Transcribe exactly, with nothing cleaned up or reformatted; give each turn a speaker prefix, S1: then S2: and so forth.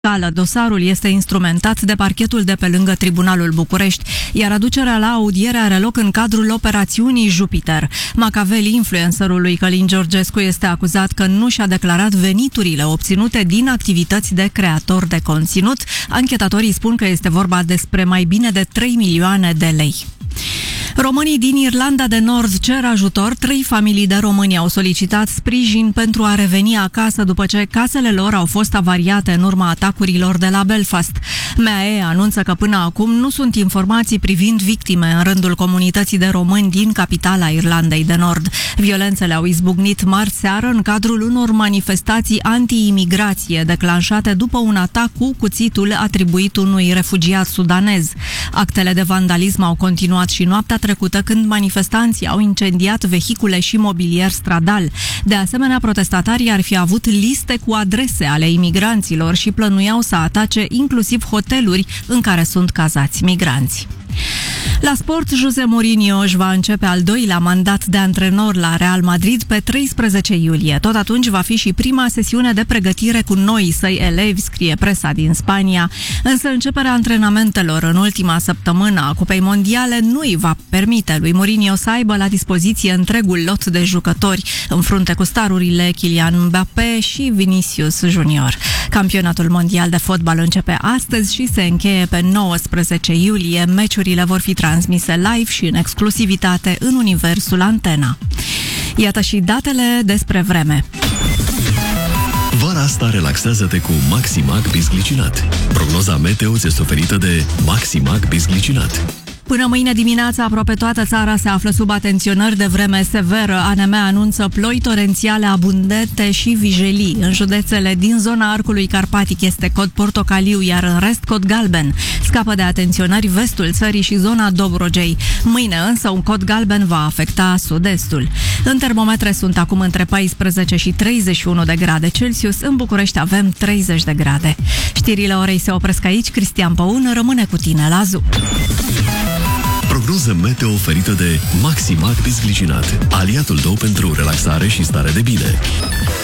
S1: Cală. Dosarul este instrumentat de parchetul de pe lângă Tribunalul București, iar aducerea la audiere are loc în cadrul operațiunii Jupiter. Macaveli, influencerul lui Călin Georgescu, este acuzat că nu și-a declarat veniturile obținute din activități de creator de conținut. Anchetatorii spun că este vorba despre mai bine de trei milioane de lei. Românii din Irlanda de Nord cer ajutor. Trei familii de români au solicitat sprijin pentru a reveni acasă după ce casele lor au fost avariate în urma atacurilor de la Belfast. M A E anunță că până acum nu sunt informații privind victime în rândul comunității de români din capitala Irlandei de Nord. Violențele au izbucnit marți seară în cadrul unor manifestații anti-imigrație declanșate după un atac cu cuțitul atribuit unui refugiat sudanez. Actele de vandalism au continuat și noaptea trecută, când manifestanții au incendiat vehicule și mobilier stradal. De asemenea, protestatarii ar fi avut liste cu adrese ale imigranților și plănuiau să atace inclusiv hoteluri în care sunt cazați migranți. La sport, José Mourinho își va începe al doilea mandat de antrenor la Real Madrid pe treisprezece iulie. Tot atunci va fi și prima sesiune de pregătire cu noii săi elevi, scrie presa din Spania. Însă începerea antrenamentelor în ultima săptămână a Cupei Mondiale nu îi va permite lui Mourinho să aibă la dispoziție întregul lot de jucători, în frunte cu starurile Kylian Mbappé și Vinicius Junior. Campionatul mondial de fotbal începe astăzi și se încheie pe nouăsprezece iulie. Meciurile vor fi transmise live și în exclusivitate în universul Antena. Iată și datele despre vreme.
S2: Vara asta relaxează-te cu Maximag Bisglicinat. Prognoza meteo ți este oferită de Maximag Bisglicinat.
S1: Până mâine dimineața, aproape toată țara se află sub atenționări de vreme severă. A N M anunță ploi torențiale abundente și vijelii. În județele din zona arcului carpatic este cod portocaliu, iar în rest cod galben. Scapă de atenționări vestul țării și zona Dobrogei. Mâine însă un cod galben va afecta sud-estul. În termometre sunt acum între paisprezece și treizeci și unu de grade Celsius. În București avem treizeci de grade. Știrile orei se opresc aici. Cristian Păun rămâne cu tine la Zoo.
S2: Prognoză meteo oferită de Maximag Bisglicinat, aliatul tău pentru relaxare și stare de bine.